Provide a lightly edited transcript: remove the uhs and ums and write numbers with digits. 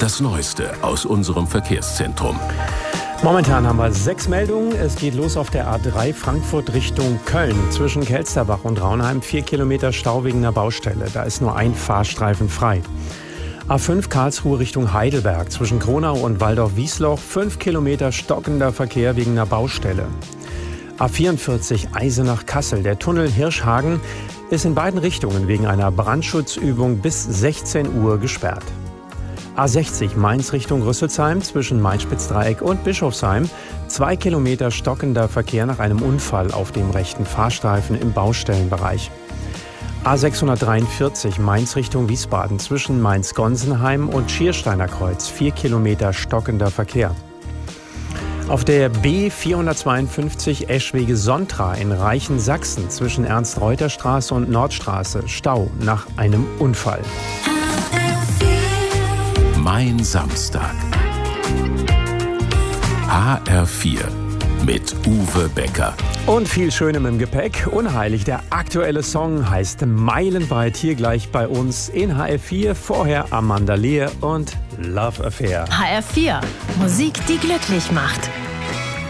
Das Neueste aus unserem Verkehrszentrum. Momentan haben wir 6 Meldungen. Es geht los auf der A3 Frankfurt Richtung Köln. Zwischen Kelsterbach und Raunheim 4 Kilometer Stau wegen einer Baustelle. Da ist nur ein Fahrstreifen frei. A5 Karlsruhe Richtung Heidelberg. Zwischen Kronau und Waldorf-Wiesloch 5 Kilometer stockender Verkehr wegen einer Baustelle. A44 Eisenach-Kassel. Der Tunnel Hirschhagen ist in beiden Richtungen wegen einer Brandschutzübung bis 16 Uhr gesperrt. A60 Mainz Richtung Rüsselsheim zwischen Main-Spitz-Dreieck und Bischofsheim 2 Kilometer stockender Verkehr nach einem Unfall auf dem rechten Fahrstreifen im Baustellenbereich. A643 Mainz Richtung Wiesbaden zwischen Mainz-Gonsenheim und Schiersteiner Kreuz 4 Kilometer stockender Verkehr. Auf der B452 Eschwege-Sontra in Reichensaxen zwischen Ernst-Reuter-Straße und Nordstraße Stau nach einem Unfall. Mein Samstag. HR4 mit Uwe Becker. Und viel Schönem im Gepäck. Unheilig, der aktuelle Song heißt Meilenweit. Hier gleich bei uns in HR4. Vorher Amanda Lear und Love Affair. HR4, Musik, die glücklich macht.